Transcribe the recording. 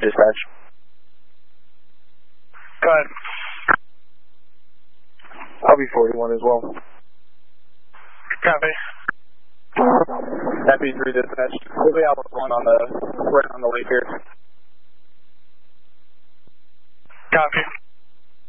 Dispatch. Go ahead. I'll be 41 as well. Copy. Happy 3 dispatch. We'll be out with one on the right on the lake here. Copy.